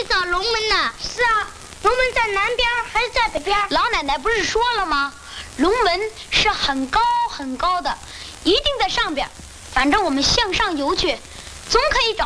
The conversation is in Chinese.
找龙门呐。 是啊，龙门在南边还是在北边？ 老奶奶不是说了吗？龙门是很高很高的，一定在上边。反正我们向上游去，总可以找。